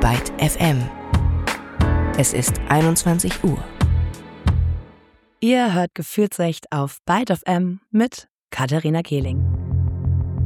Byte FM. Es ist 21 Uhr. Ihr hört Gefühlsecht auf Byte FM mit Katharina Gehling.